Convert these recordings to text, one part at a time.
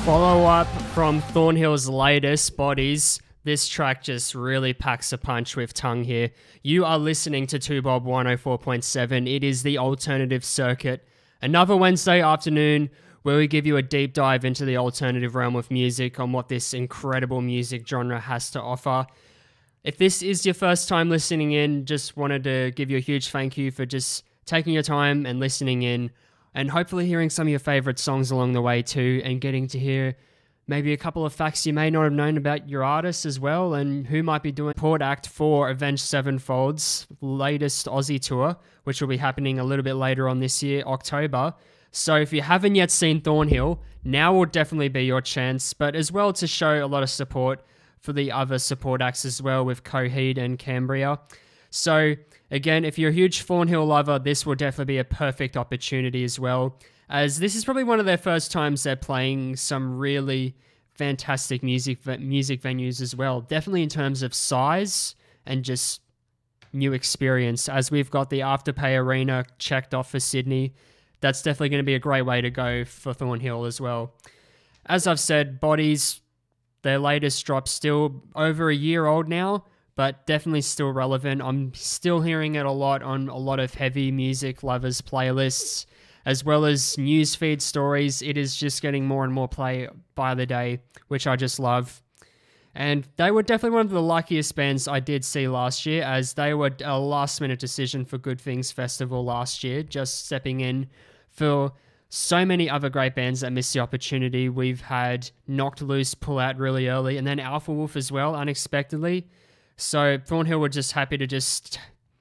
Follow up from Thornhill's latest, Bodies. This track just really packs a punch with tongue here. You are listening to 2Bob 104.7. It is the alternative circuit. Another Wednesday afternoon where we give you a deep dive into the alternative realm of music on what this incredible music genre has to offer. If this is your first time listening in, just wanted to give you a huge thank you for just taking your time and listening in, and hopefully hearing some of your favorite songs along the way too, and getting to hear maybe a couple of facts you may not have known about your artists as well, and who might be doing support act for Avenged Sevenfold's latest Aussie tour, which will be happening a little bit later on this year, October. So if you haven't yet seen Thornhill, now will definitely be your chance, but as well to show a lot of support for the other support acts as well with Coheed and Cambria. So again, if you're a huge Thornhill lover, this will definitely be a perfect opportunity as well, as this is probably one of their first times they're playing some really fantastic music venues as well. Definitely in terms of size and just new experience, as we've got the Afterpay Arena checked off for Sydney. That's definitely going to be a great way to go for Thornhill as well. As I've said, Bodies, their latest drop, still over a year old now, but definitely still relevant. I'm still hearing it a lot on a lot of heavy music lovers playlists, as well as newsfeed stories. It is just getting more and more play by the day, which I just love. And they were definitely one of the luckiest bands I did see last year, as they were a last-minute decision for Good Things Festival last year, just stepping in for so many other great bands that missed the opportunity. We've had Knocked Loose pull out really early, and then Alpha Wolf as well, unexpectedly. So Thornhill were just happy to just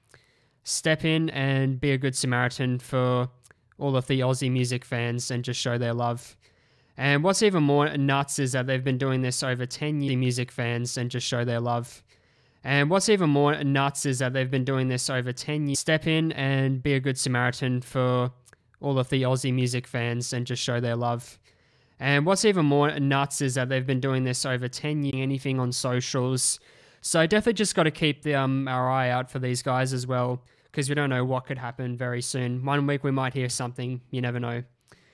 step in and be a good Samaritan for all of the Aussie music fans and just show their love. And what's even more nuts is that they've been doing this over 10 years, music fans, and just show their love. And what's even more nuts is that they've been doing this over 10 years. Step in and be a good Samaritan for all of the Aussie music fans and just show their love. And what's even more nuts is that they've been doing this over 10 years, anything on socials. So definitely just got to keep our eye out for these guys as well, because we don't know what could happen very soon. One week we might hear something, you never know.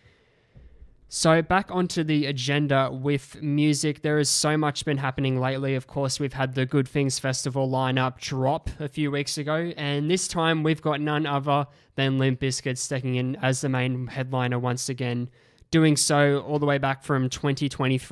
So back onto the agenda with music. There has so much been happening lately. Of course, we've had the Good Things Festival lineup drop a few weeks ago, and this time we've got none other than Limp Bizkit stepping in as the main headliner once again, doing so all the way back from 2023.